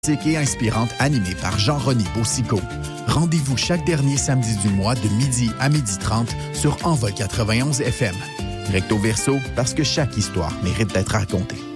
et inspirante animée par Jean-René Boussicault. Rendez-vous chaque dernier samedi du mois de midi à 12h30 sur Envol 91 FM. Recto verso, parce que chaque histoire mérite d'être racontée.